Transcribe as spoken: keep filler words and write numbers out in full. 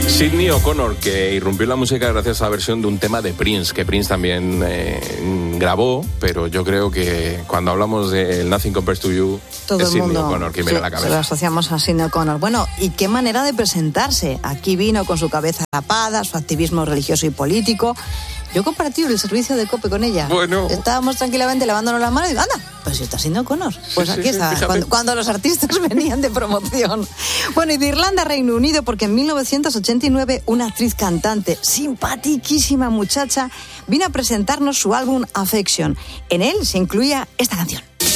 Sidney O'Connor, que irrumpió en la música gracias a la versión de un tema de Prince, que Prince también eh, grabó, pero yo creo que cuando hablamos de Nothing Compares to You, todo es el Sidney mundo, O'Connor quien sí, viene a la cabeza. Se lo asociamos a Sidney O'Connor. Bueno, ¿y qué manera de presentarse? Aquí vino con su cabeza rapada, su activismo religioso y político. Yo he compartido el servicio de COPE con ella. Bueno. Estábamos tranquilamente lavándonos las manos y digo, anda, pues si está Sidney O'Connor. Pues sí, aquí sí, está, fíjate. cuando, cuando los artistas venían de promoción. Bueno, y de Irlanda a Reino Unido, porque en mil novecientos ochenta y nueve una actriz cantante, simpatiquísima muchacha, vino a presentarnos su álbum Affection. En él se incluía esta canción.